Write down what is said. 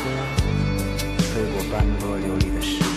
歌，飞过斑驳流离的时